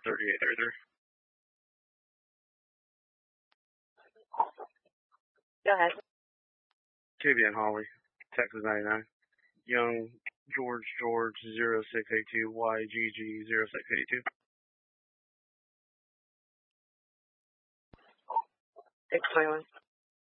3833. Go ahead. KBN Holly, Texas 99. Young George 0682 YGG 0682. 621.